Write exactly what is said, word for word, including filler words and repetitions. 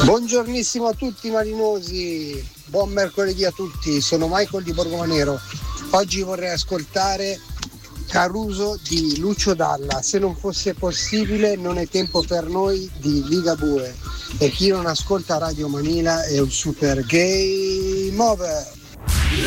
Buongiornissimo a tutti marinosi, buon mercoledì a tutti, sono Michael di Borgomanero. Oggi vorrei ascoltare Caruso di Lucio Dalla, se non fosse possibile non è tempo per noi di Ligabue, e chi non ascolta Radio Manila è un super game over.